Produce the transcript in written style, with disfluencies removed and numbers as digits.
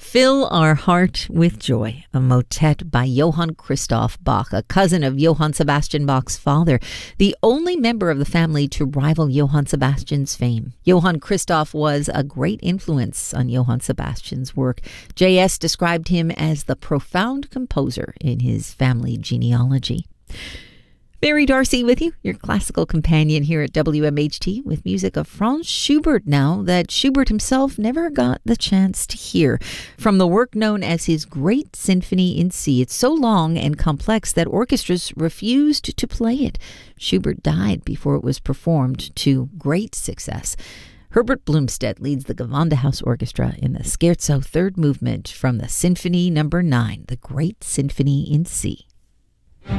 Fill Our Heart with Joy, a motet by Johann Christoph Bach, a cousin of Johann Sebastian Bach's father, the only member of the family to rival Johann Sebastian's fame. Johann Christoph was a great influence on Johann Sebastian's work. J.S. described him as the profound composer in his family genealogy. Mary Darcy with you, your classical companion here at WMHT, with music of Franz Schubert now that Schubert himself never got the chance to hear. From the work known as his Great Symphony in C. It's so long and complex that orchestras refused to play it. Schubert died before it was performed to great success. Herbert Blumstedt leads the Gewandhaus Orchestra in the Scherzo third movement from the Symphony No. 9, the Great Symphony in C.